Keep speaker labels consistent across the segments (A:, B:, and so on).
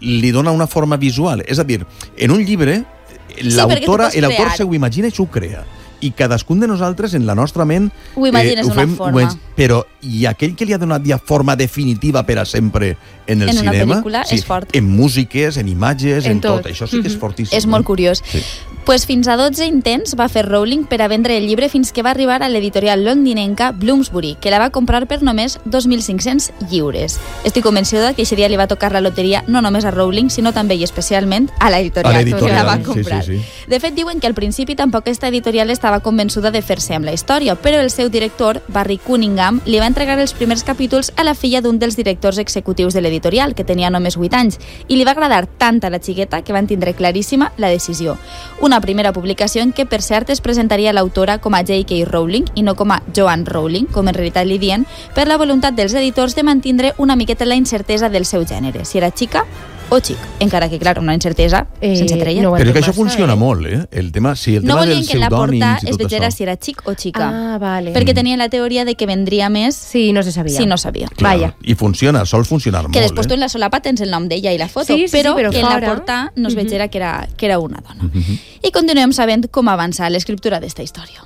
A: li dona una forma visual. És a dir, en un llibre, l'autor s'ho imagina i s'ho crea. I cadascun de nosaltres, en la nostra ment,
B: ho imagines d'una forma.
A: Però i aquell que li ha donat ja forma definitiva per a sempre en el cinema...
B: En una pel·lícula és fort.
A: En músiques, en imatges, en tot. Això sí que és fortíssim.
B: És molt curiós. Pues fins a 12 intents va fer Rowling per a vendre el llibre fins que va arribar a l'editorial londinenca Bloomsbury, que la va comprar per només 2.500 lliures. Estic convençuda que aquest dia li va tocar la loteria no només a Rowling, sinó també i especialment a l'editorial que la va comprar. De fet, diuen que al principi tampoc aquesta editorial estava convençuda de fer-se amb la història, però el seu director, Barry Cunningham, li va entregar els primers capítols a la filla d'un dels directors executius de l'editorial, que tenia només 8 anys, i li va agradar tant a la xiqueta que van tindre claríssima la decisió. Una primera publicació en què, per cert, es presentaria l'autora com a J.K. Rowling i no com a Joanne Rowling, com en realitat li diuen, per la voluntat dels editors de mantindre una miqueta la incertesa del seu gènere, si era xica o xic. Encara que, clar, una incertesa sense trella.
A: No, però que això funciona molt, El tema, si el tema dels pseudònims i tot això.
B: No volien que en la portada es vegera si era xic o xica.
C: Ah, vale.
B: Perquè tenien la teoria de que vendria més
C: si no se sabia.
B: Si no sabia.
A: Clar, vaya. I funciona, sol funcionar molt.
B: Que després tu en la solapa tens el nom d'ella i la foto, però que en la portada no es vegera que era una dona. I continuem sabent com avança l'escriptura d'esta història.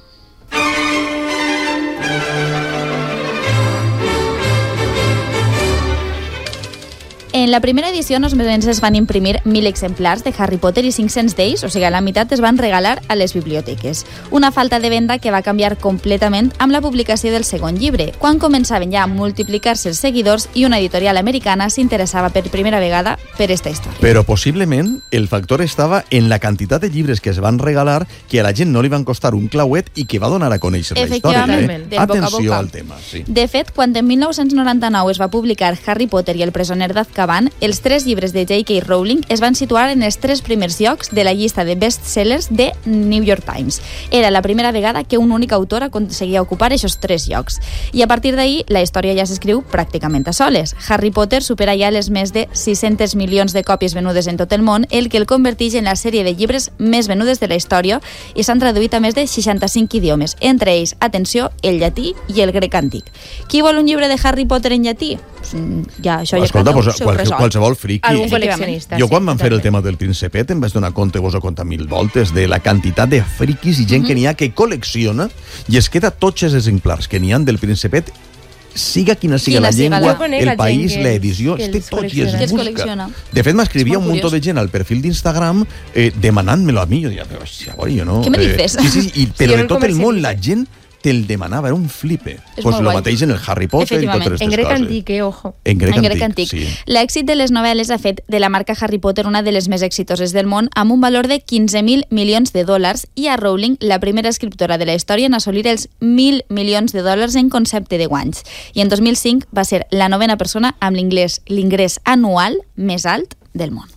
B: En la primera edició només es van imprimir 1.000 exemplars de Harry Potter i 500 d'ells, o sigui, la meitat es van regalar a les biblioteques. Una falta de venda que va canviar completament amb la publicació del segon llibre, quan començaven ja a multiplicar-se els seguidors i una editorial americana s'interessava per primera vegada per esta història.
A: Però possiblement el factor estava en la quantitat de llibres que es van regalar, que a la gent no li van costar un clauet i que va donar a conèixer la història.
B: Efectivament, del boca a boca.
A: Atenció al tema, sí.
B: De fet, quan en 1999 es va publicar Harry Potter i el presoner d'Azkaban, els 3 llibres de J.K. Rowling es van situar en els 3 primers llocs de la llista de bestsellers de New York Times. Era la primera vegada que un únic autor aconseguia ocupar aquests 3 llocs. I a partir d'ahir, la història ja s'escriu pràcticament a soles. Harry Potter supera ja les més de 600 milions de còpies venudes en tot el món, el que el converteix en la sèrie de llibres més venudes de la història i s'han traduït a més de 65 idiomes, entre ells, atenció, el llatí i el grec antic. Qui vol un llibre de Harry Potter en llatí? Ja, això
A: escolta,
B: ja
A: qualsevol friqui.
C: Algun col·leccionista.
A: Jo quan van fer el tema del Principet em vaig donar compte, vos ho he contat 1000 voltes, de la quantitat de friquis i gent que n'hi ha que col·lecciona i es queda tots els exemplars que n'hi ha del Principet, siga quina siga la llengua, el país, l'edició, tots i es busca. De fet, m'escrivia un munt de gent al perfil d'Instagram demanant-me-lo a mi. Jo deia, però jo no...
B: Què me dices?
A: Sí, però de tot el món la gent te'l demanava, era un flipe. Pues lo mateix en el Harry Potter i totes aquestes coses.
C: En grec antic, ojo.
A: En grec antic, sí.
B: L'èxit de les novel·les ha fet de la marca Harry Potter una de les més exitoses del món, amb un valor de 15.000 milions de dòlars, i a Rowling, la primera escriptora de la història en assolir els 1.000 milions de dòlars en concepte de guanys. I en 2005 va ser la 9ª persona amb l'ingrés anual més alt del món.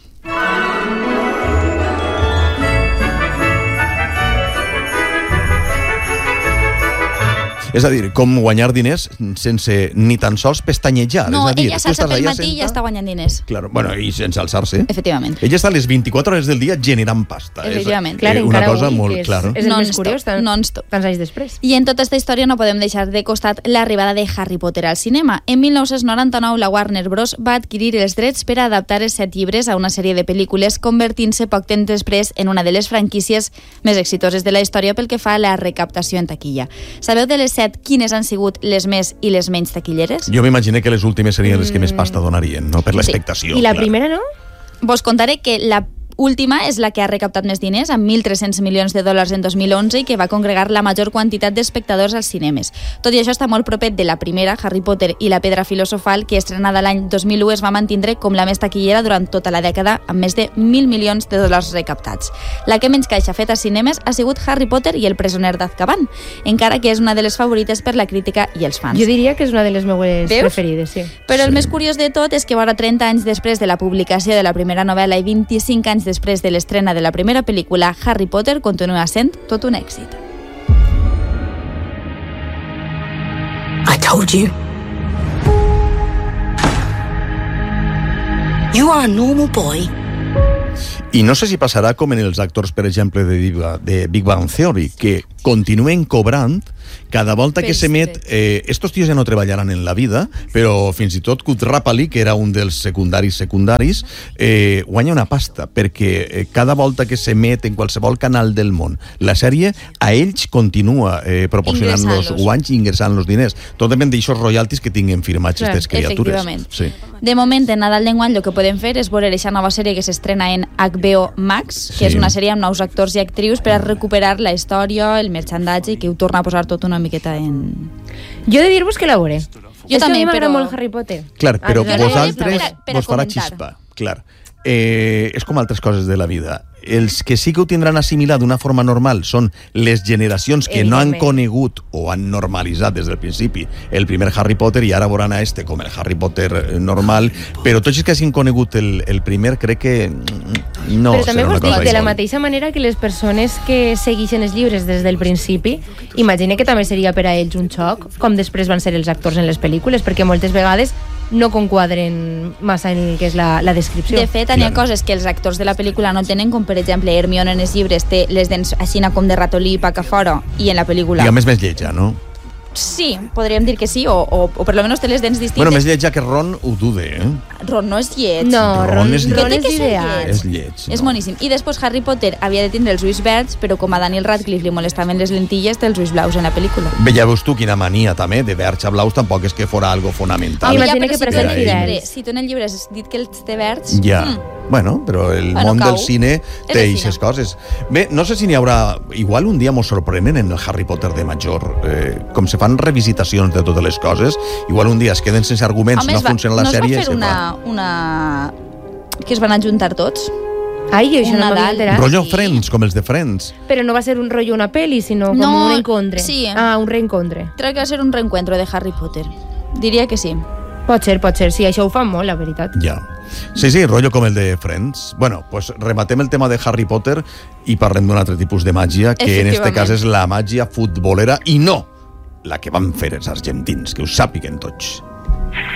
A: És a dir, com guanyar diners sense ni tan sols pestanyejar.
B: No,
A: és a dir,
B: ella s'alça pel matí i ja està guanyant diners.
A: Claro, bueno, i sense alçar-se.
B: Efectivament.
A: Ella està a les 24 hores del dia generant pasta.
B: Efectivament.
A: És una cosa molt clara.
C: És el més curiós, tants anys després.
B: I en tota aquesta història no podem deixar de costat l'arribada de Harry Potter al cinema. En 1999 la Warner Bros. Va adquirir els drets per a adaptar els 7 llibres a una sèrie de pel·lícules, convertint-se poc temps després en una de les franquícies més exitoses de la història pel que fa a la recaptació en taquilla. Sabeu de les 7 quines han sigut les més i les menys taquilleres?
A: Jo m'imagino que les últimes serien les que més pasta donarien, no? Per l'expectació.
C: I la primera, no?
B: Vos contaré que la última és la que ha recaptat més diners, amb 1.300 milions de dòlars en 2011 i que va congregar la major quantitat d'espectadors als cinemes. Tot i això està molt propet de la primera, Harry Potter i la pedra filosofal, que estrenada l'any 2001 es va mantindre com la més taquillera durant tota la dècada, amb més de 1.000 milions de dòlars recaptats. La que menys caixa fet a cinemes ha sigut Harry Potter i el presoner d'Azkaban, encara que és una de les favorites per la crítica i els fans.
C: Jo diria que és una de les meues preferides, sí.
B: Però el més curiós de tot és que vora 30 anys després de la publicació de la primera novel·la i 25 anys després de l'estrena de la primera pel·lícula, Harry Potter continua sent tot un èxit.
D: I told you. You are a normal boy.
A: I no sé si passarà com en els actors, per exemple, de Big Bang Theory, que continuen cobrant cada volta que s'emet... estos tios ja no treballaran en la vida, però fins i tot Kut Rapali, que era un dels secundaris, guanya una pasta, perquè cada volta que s'emet en qualsevol canal del món la sèrie, a ells continua proporcionant los guanys i ingressant los diners. Tot depèn d'aixòs royalties que tinguin firmats aquestes criatures.
B: Sí. De moment, en Nadal d'enguany, el que podem fer és veure aquesta nova sèrie que s'estrena en HBO Max, que és una sèrie amb nous actors i actrius per a recuperar la història, el merchandatge, i que ho torna a posar tot una miqueta en...
C: Jo he de dir-vos que la veuré.
B: Jo també, però...
C: m'agrada molt Harry Potter.
A: Clar, però vosaltres vos farà xispa. Clar. És com altres coses de la vida. Els que sí que ho tindran assimilat d'una forma normal són les generacions que no han conegut o han normalitzat des del principi el primer Harry Potter i ara veuran a com el Harry Potter normal, però tots els que hagin conegut el primer crec que no
C: però també
A: serà una
C: vos dic,
A: cosa
C: de la
A: igual.
C: mateixa manera que les persones que segueixen els llibres des del principi, imagine que també seria per a ells un xoc, com després van ser els actors en les pel·lícules, perquè moltes vegades no conquadren massa en el que és la descripció.
B: De fet, hi ha coses que els actors de la pel·lícula no tenen, com per exemple Hermione en els llibres té les dents així com de ratolí paca fora, i en la pel·lícula...
A: I a més lletja, no?
B: Sí, podríem dir que sí, o per lo menos té les dents distintes.
A: Bueno, més lletja que Ron ho dude,
B: Ron no és lleig.
C: No, Ron és
B: ideal.
A: És lleig.
B: És boníssim. I després Harry Potter havia de tindre els ulls verds, però com a Daniel Radcliffe li molestaven les lentilles, té els ulls blaus en la pel·lícula.
A: Bé, ja veus tu quina mania també, de verds a blaus tampoc és que fora algo fonamental.
C: Imagina que per ser fidel.
B: Si tu en el llibre has dit que els té verds...
A: Ja. Bueno, però el món del cine té aquestes coses. Bé, no sé si n'hi haurà... Igual un dia mos sorprenen en el Harry Potter de major. Com se fan revisitacions de totes les coses, igual un dia es queden sense arguments, no funciona la sèrie...
B: No es va fer una... que es van ajuntar tots?
C: Ai, això no m'havia enterat.
A: Rotllo Friends, com els de Friends.
C: Però no va ser un rotllo una pel·li, sinó com un reencontre.
B: Sí.
C: Un reencontre.
B: Crec que va ser un reencuentro de Harry Potter. Diria que sí.
C: Pot ser, sí, això ho fan molt, la veritat.
A: Ja. Sí, rotllo com el de Friends. Bueno, pues rematem el tema de Harry Potter i parlem d'un altre tipus de màgia, que en este cas és la màgia futbolera i no la que van fer els argentins, que ho sàpiguen tots.